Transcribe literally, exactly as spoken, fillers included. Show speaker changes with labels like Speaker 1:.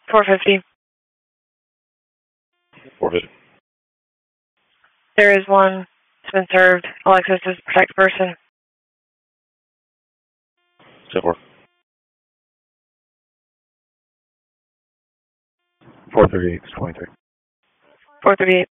Speaker 1: four fifty.
Speaker 2: four fifty.
Speaker 1: There is one. It's been served. All access is protect person.
Speaker 2: ten four. four thirty-eight to twenty-three.
Speaker 1: four thirty-eight.